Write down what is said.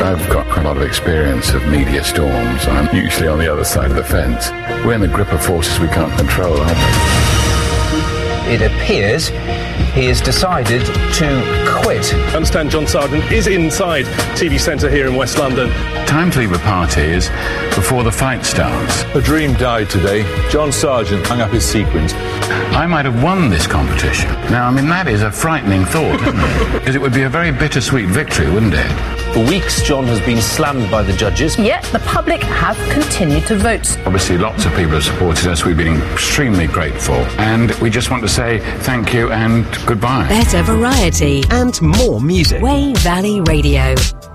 I've got quite a lot of experience of media storms. I'm usually on the other side of the fence. We're in the grip of forces we can't control, aren't we? It appears he has decided to quit. I understand John Sargent is inside TV Centre here in West London. Time to leave a party is before the fight starts. A dream died today. John Sargent hung up his sequins. I might have won this competition. Now, I mean, that is a frightening thought, isn't it? Because it would be a very bittersweet victory, wouldn't it? For weeks, John has been slammed by the judges. Yet the public have continued to vote. Obviously, lots of people have supported us. We've been extremely grateful. And we just want to say thank you and goodbye. Better variety and more music. Wey Valley Radio.